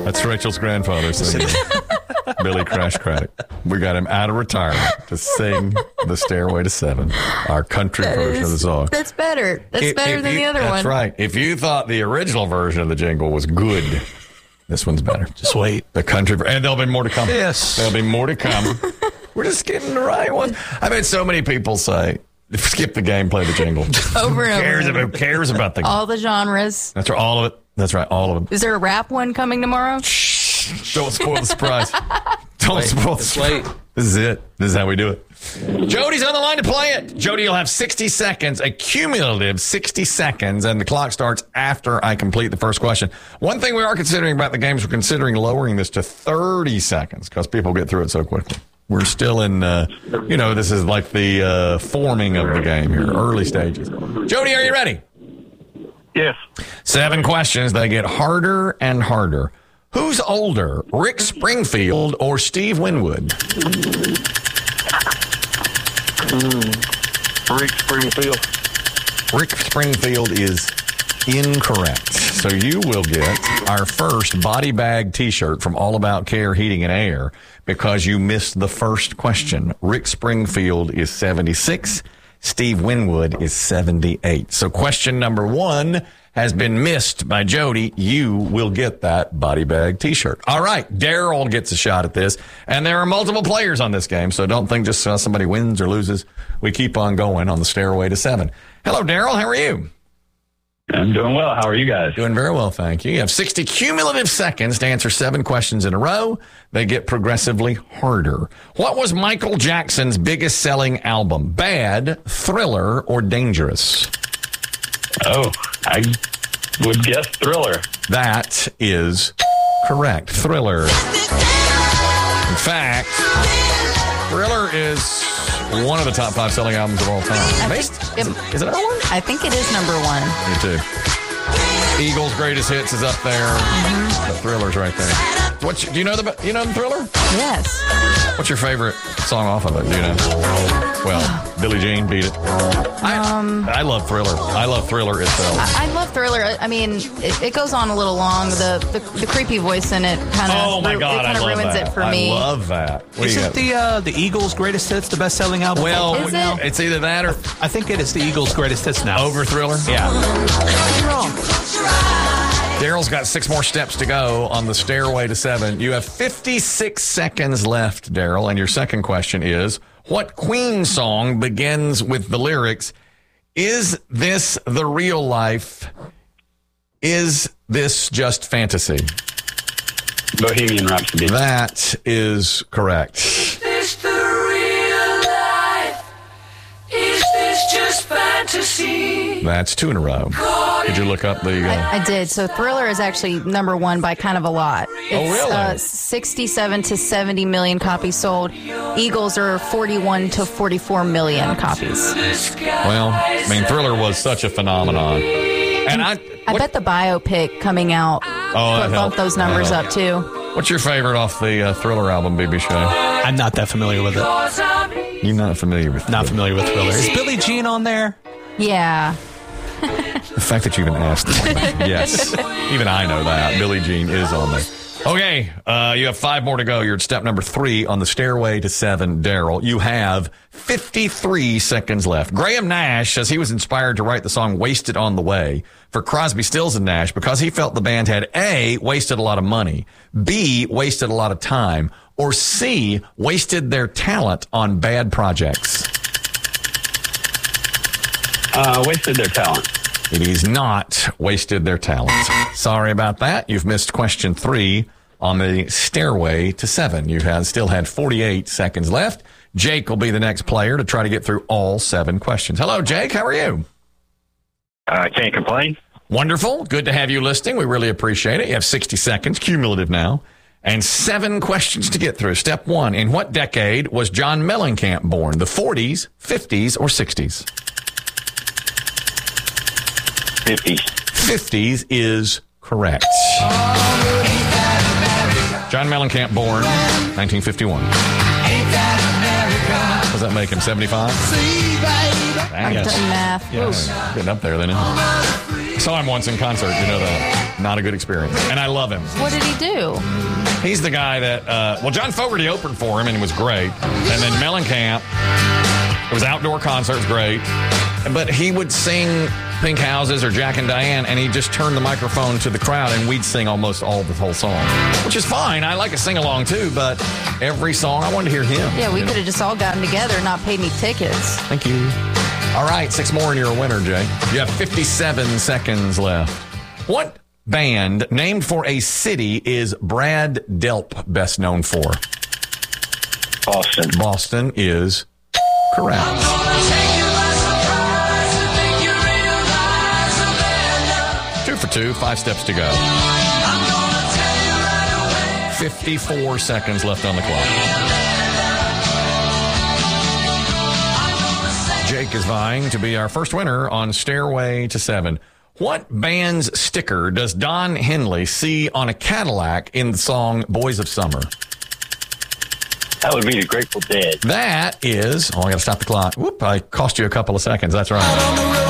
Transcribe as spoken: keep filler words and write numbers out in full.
That's Rachel's grandfather singing. Billy Crash Craddock. We got him out of retirement to sing The Stairway to Seven, our country That version is, of the song. That's better. That's If- better if than you- the other that's one. That's right. If you thought the original version of the jingle was good, this one's better. Just wait. The country, and there'll be more to come. Yes. There'll be more to come. We're just getting the right one. I've had so many people say, skip the game, play the jingle. Over and Who cares, over. who cares about the game? All the genres. That's right, all of it. That's right, all of them. Is there a rap one coming tomorrow? Don't spoil the surprise. Don't Wait, spoil the just surprise. wait. This is it. This is how we do it. Jody's on the line to play it. Jody, you'll have sixty seconds, a cumulative sixty seconds, and the clock starts after I complete the first question. One thing we are considering about the games, we're considering lowering this to thirty seconds because people get through it so quickly. We're still in, uh, you know, this is like the uh, forming of the game here, early stages. Jody, are you ready? Yes. Seven questions. They get harder and harder. Who's older, Rick Springfield or Steve Winwood? Mm. Rick Springfield. Rick Springfield is incorrect. So you will get our first body bag T-shirt from All About Care Heating and Air because you missed the first question. Rick Springfield is seventy-six. Steve Winwood is seventy-eight. So question number one has been missed by Jody. You will get that body bag T-shirt. All right, Daryl gets a shot at this. And there are multiple players on this game, so don't think just uh, somebody wins or loses. We keep on going on the stairway to seven. Hello, Daryl. How are you? I'm doing well. How are you guys? Doing very well, thank you. You have sixty cumulative seconds to answer seven questions in a row. They get progressively harder. What was Michael Jackson's biggest selling album? Bad, Thriller, or Dangerous? Oh, I would guess Thriller. That is correct. Thriller. In fact, Thriller is one of the top five selling albums of all time. Based, is, it, is it number one? I think it is number one. Me too. Eagles' Greatest Hits is up there. Mm-hmm. The Thriller's right there. What do you know the you know the Thriller? Yes. What's your favorite song off of it? Do you know? Well, Billie Jean, Beat It. I, Um, I love Thriller. I love Thriller itself. I, I love Thriller. I mean, it, it goes on a little long. The the, the creepy voice in it kind of Oh my God, it kind I of love ruins that. it for me. I love that. What do you Isn't got? the uh, the Eagles' Greatest Hits the best-selling album? Well, Is it? it's either that or I think it is the Eagles' Greatest Hits now. over Thriller. Yeah. I'm wrong. Daryl's got six more steps to go on the stairway to seven. You have fifty-six seconds left, Daryl, and your second question is, what Queen song begins with the lyrics, is this the real life? Is this just fantasy? Bohemian Rhapsody. That is correct. Is this the real life? Is this just fantasy? That's two in a row. Did you look up the... Uh, I, I did. So Thriller is actually number one by kind of a lot. It's, really? Uh, sixty-seven to seventy million copies sold. Eagles are forty-one to forty-four million copies. well, I mean, Thriller was such a phenomenon. And I... I what- bet the biopic coming out Oh, that bump helped. those numbers That up too. What's your favorite off the uh, Thriller album, B B Shay? I'm not that familiar with it. You're not familiar with Not familiar with Thriller. Is Billie Jean on there? Yeah. The fact that you even asked that. Yes. Even I know that. Billie Jean is on there. Okay. Uh, you have five more to go. You're at step number three on the stairway to seven, Daryl. You have fifty-three seconds left. Graham Nash says he was inspired to write the song Wasted on the Way for Crosby, Stills, and Nash because he felt the band had A, wasted a lot of money, B, wasted a lot of time, or C, wasted their talent on bad projects. Uh, wasted their talent. It is not wasted their talent. Sorry about that. You've missed question three on the stairway to seven. You have still had forty-eight seconds left. Jake will be the next player to try to get through all seven questions. Hello, Jake. How are you? I uh, can't complain. Wonderful. Good to have you listening. We really appreciate it. You have sixty seconds, cumulative now, and seven questions to get through. Step one. In what decade was John Mellencamp born? The forties, fifties, or sixties? fifties. fifties is correct. John Mellencamp born nineteen fifty-one. Does that make him seventy-five? I'm Yes. doing math. Yes. Getting up there then. Isn't it? Saw him once in concert. You know that. not a good experience. And I love him. What did he do? He's the guy that, uh, well, John Fogerty opened for him and it was great. And then Mellencamp, it was outdoor concerts, great. But he would sing Pink Houses or Jack and Diane, and he'd just turn the microphone to the crowd, and we'd sing almost all the whole song, which is fine. I like a sing-along, too, but every song, I wanted to hear him. Yeah, we you know? could have just all gotten together and not paid any tickets. Thank you. All right, six more and you're a winner, Jay. You have fifty-seven seconds left. What band named for a city is Brad Delp best known for? Boston. Boston is correct. Two for two, five steps to go. fifty-four seconds left on the clock. Jake is vying to be our first winner on Stairway to Seven. What band's sticker does Don Henley see on a Cadillac in the song Boys of Summer? That would be the Grateful Dead. That is, oh, I got to stop the clock. Whoop, I cost you a couple of seconds. That's right.